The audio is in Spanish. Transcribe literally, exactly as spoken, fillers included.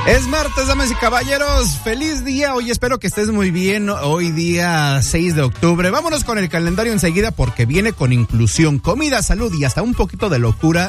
Es martes, damas y caballeros, feliz día, hoy espero que estés muy bien, hoy día seis de octubre, vámonos con el calendario enseguida porque viene con inclusión, comida, salud y hasta un poquito de locura.